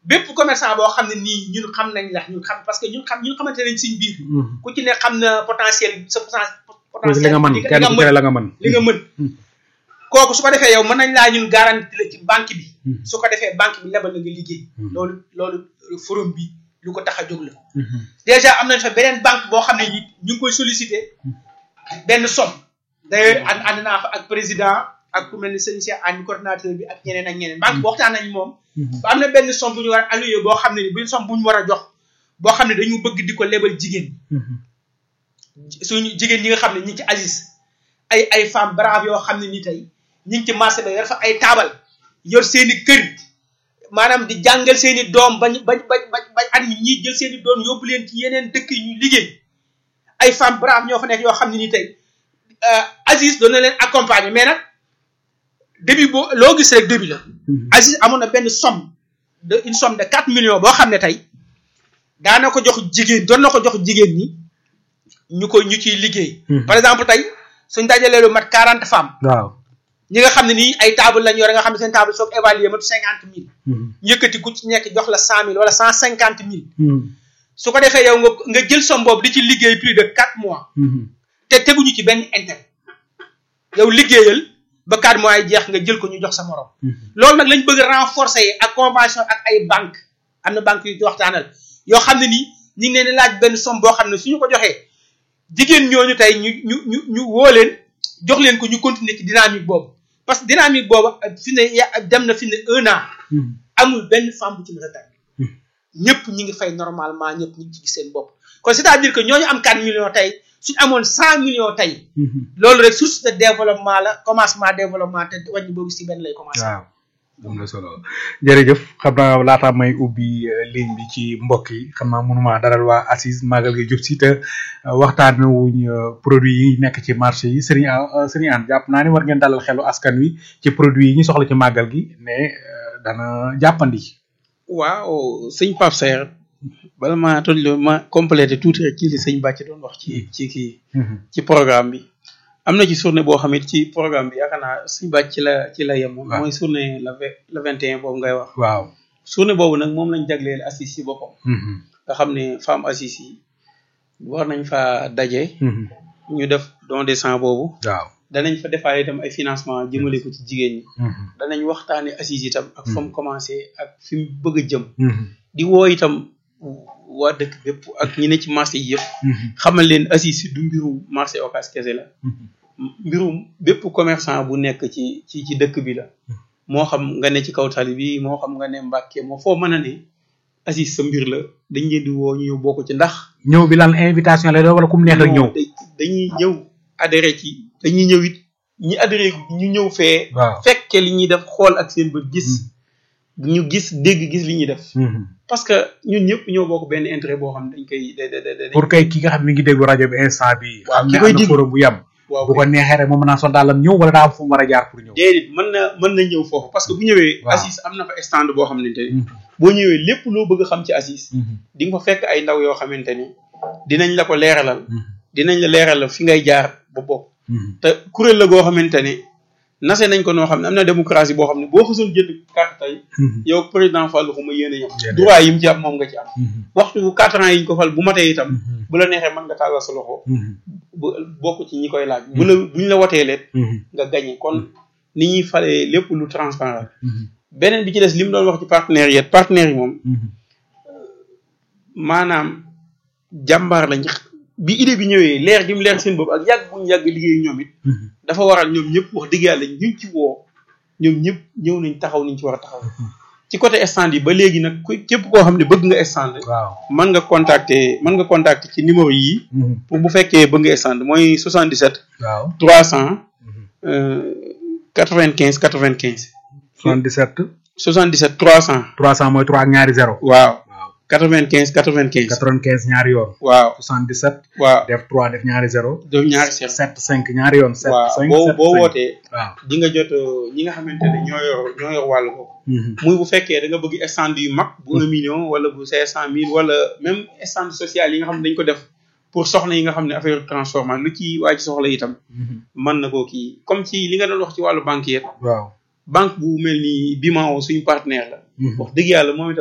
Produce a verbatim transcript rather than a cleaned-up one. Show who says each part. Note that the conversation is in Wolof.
Speaker 1: bépp commerçant boo xam ne nii ñun xam nañ la ñun xam parce que ñun xam ñun xamante nañ suñ biir ku ci ne xam na potentiel sa potentiel
Speaker 2: li nga mën kenn ku ne la nga mën
Speaker 1: li nga mën kooku su ko defee yow mën nañ laa ñun garantie la ci banque bi su ko defee banque bi lebal la nga liggéey loolu loolu forum bi lu ko tax a jóg la déjà am nañ fa beneen banque boo xam ne ñu ngi koy solliciter benn somme d'ailleurs ànd ànd naa fa ak président ak ku mel ni sëñ Cheikh Anne coordinateur bi ak ñeneen ak ñeneen banque bi waxtaan nañ moom ba am na benn somme bu ñu war a alloué boo xam ne ni benn somme bu ñu war a jox boo xam ne dañu bëgg di ko lebal jigéen suñu jigéen ñi nga xam ne ñi ngi ci Aziz ay ay femmes braves yoo xam ne ni tey ñi ngi ci marché ba yor fa ay taabal yor seeni kër maanaam di jàngal seeni doom bañ bañ bañ bañ at mi ñii jël seeni doom yóbbu leen ci yeneen dëkk yi ñu liggéey ay femmes braves ñoo fa nekk yoo xam ne ni tey Aziz doon na leen accompagner mais nag début boo loo gis rek début la Aziz amoon na benn somme de une somme de quatre millions boo xam ne tey daana ko jox jigéen doon na ko jox jigéen ñi ñu ko ñu ciy liggéey par exemple tey suñ dajalee lu mat quarante femmes
Speaker 2: waaw
Speaker 1: ñi nga xam ne nii ay table lañ yore nga xam ne seen table soo ko évalué mat cinquante mille yëkkati ku ci nekk jox la cent mille wala cent cinquante mille su ko defee yow nga nga jël somme boobu di ci liggéey plus de quatre mois te teguñu ci benn intérêt yow liggéeyal ba quatre mois yi jeex nga jël ko ñu jox sa morom loolu nag lañ bëgg renforcer ak convention ak ay banque am na banque yu ci waxtaanal yoo xam ne nii ñu ngi leen di laaj benn somme boo xam ne suñu ko joxee jigéen ñooñu tey ñu ñu ñu ñu woo leen jox leen ko ñu continuer ci dynamique boobu parce que dynamique boobu fi ne dem na fi ne un an amul benn femme bu ci mën a tànn ñëpp ñi ngi fay normalement ñëpp ñi ngi ci gis seen bopp kon c'est-à-dire que ñooñu am quatre millions tey suñu amoon cent millions tey loolu rek source de développement la commencement développement te wàññi boobu si benn lay commencé.
Speaker 2: waaw am na solo jërëjëf xam naa laata may ubbi ligne bi ci mbokk yi xam naa mënuma dalal waa Aziz màggal gi jub si te waxtaanee wuñ produit yi nekk ci marché yi Serigne Serigne Anne jàpp naa ne war ngeen dalal xelu askan wi ci produit yi ñu soxla ci màggal gi ne dana jàppandi.
Speaker 3: waaw sëñ Pape Serre bala maa toj la ma complété tuuti rek ci li sëñ Bàcc doon wax ci ci kii. ci programme bi. am na ci journée boo xam ne ci programme bi yaakaar naa sëñ Bàcc ci la ci la yem. waaw mooy journée la le vingt et un boobu ngay wax.
Speaker 2: waaw
Speaker 3: journée boobu nag moom lañ jagleel Aziz si boppam. nga xam ne femme Aziz yi war nañ fa daje. ñu def don de sang boobu.
Speaker 2: waaw
Speaker 3: danañ fa defaale itam ay financement jëmale ko ci jigéen ñi. danañ waxtaanee Aziz itam ak fa mu commencé ak fi mu bëgg a jëm. di woo itam waa dëkk bépp ak ñi ne ci marché yi yëpp. xamal leen Aziz du mbiru marché Ocass kese la. mbirum bépp commerçant bu nekk ci ci ci dëkk bi la. moo xam nga ne ci kaw tali bi moo xam nga ne Mbàkke moo foo mën a ne Aziz sa mbir la dañ leen di woo ñu ñëw bokk ci ndax.
Speaker 2: ñëw bi lan invitation la wala ku mu neex rek ñëw.
Speaker 3: dañuy ñëw adhéré ci dañuy ñëw it ñi adhéré ñu ñëw fee.
Speaker 2: waaw
Speaker 3: fekke li ñuy def xool ak seen bët gis. ñu gis dégg gis li ñuy def. parce que ñun ñëpp ñoo bokk benn intérêt boo xam ne dañ koy.
Speaker 2: pour kay ki nga xam mi ngi déglu rajo bi instant bi
Speaker 3: waaw
Speaker 2: ki koy déglu forum bu yem.
Speaker 3: waaw
Speaker 2: bu ko neexee rek moom mën naa sol daalam ñëw wala daa am fu mu war a jaar pour ñëw.
Speaker 3: déedéet mën na mën na ñëw foofu parce que bu ñëwee.
Speaker 2: waaw
Speaker 3: Aziz am na fa stand boo xamante ni. boo ñëwee lépp loo bëgg a xam ci Aziz. di nga fa fekk ay ndaw yoo xamante ni dinañ la ko leeralal. dinañ la leeralal fi ngay jaar ba bokk. te kuréel la goo xamante ni nase nañ ko noo xam ne am na démocratie boo xam ne boo xasoon jënd carte tey. yow président Fallou xuma yéen a ñam. droit yi mu ci am moom nga ci am. waxtu bu quatre ans yi ñu ko fal bu matee itam. bu la neexee mën nga tàllal sa loxo. bu bokk ci ñi koy laaj. bu la bu ñu la wotee leen. nga gagné kon ni ñuy falee lépp lu transparent. beneen bi ci des li mu doon wax ci partenaires yi partenaires yi moom. maanaam jàmbaar lañ bi idée bi ñëwee leer gi mu leer seen bopp ak yàgg bu ñu yàgg liggéey ñoom it. dafa waral ñoom ñëpp wax dëgg yàlla ñu ci woo ñoom ñëpp ñëw nañ taxaw niñ ci war a taxaw. ci côté stand yi ba léegi nag ku képp koo xam ne bëgg nga stand.
Speaker 2: waaw
Speaker 3: mën nga contacter mën nga contacter ci numéro yii. pour bu fekkee bëgg nga stand mooy soixante-dix-sept.
Speaker 2: waaw
Speaker 3: trois cent quatre-vingt-quinze quatre-vingt-quinze.
Speaker 2: soixante-dix-sept.
Speaker 3: soixante-dix-sept trois cent.
Speaker 2: trois cent mooy trois ak ñaari zéro.
Speaker 3: waaw quatre-vingt-quinze quatre-vingt-quinze.
Speaker 2: quatre-vingt-quinze ñaari yoon.
Speaker 3: waaw
Speaker 2: soixante-dix-sept.
Speaker 3: waaw
Speaker 2: def trois def ñaari zéro.
Speaker 3: def ñaari sept.
Speaker 2: sept cinq ñaari yoon. sept cinq
Speaker 3: waaw boo boo wootee.
Speaker 2: waaw
Speaker 3: di nga jot ñi nga xamante ne ñoo yor ñoo yor wàllu ko. muy bu fekkee da nga bëgg stand yu mag. bu un million wala bu cinq cent mille wala même stand social yi nga xam ne dañ ko def pour soxna yi nga xam ne affaire transformation lu ci waa ci soxla itam. mën na koo kii comme ci li nga doon wax ci wàllu banque yëpp.
Speaker 2: waaw
Speaker 3: banque bu mel ni Bimao suñu partenaire la. wax dëgg yàlla moom itam